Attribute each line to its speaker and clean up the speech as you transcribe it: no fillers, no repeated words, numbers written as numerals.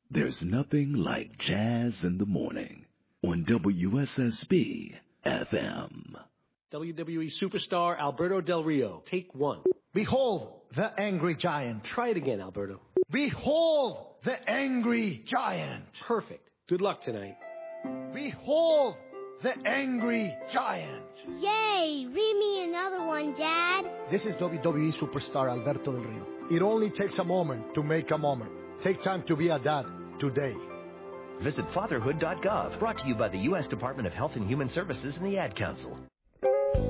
Speaker 1: There's nothing like jazz in the morning on WSSB FM.
Speaker 2: WWE superstar Alberto Del Rio. Take one.
Speaker 3: Behold the angry giant.
Speaker 2: Try it again, Alberto.
Speaker 3: Behold the angry giant.
Speaker 2: Perfect. Good luck tonight.
Speaker 3: Behold the angry giant.
Speaker 4: Yay! Read me another one, Dad.
Speaker 3: This is WWE superstar Alberto Del Rio. It only takes a moment to make a moment. Take time to be a dad today.
Speaker 5: Visit fatherhood.gov. Brought to you by the U.S. Department of Health and Human Services and the Ad Council.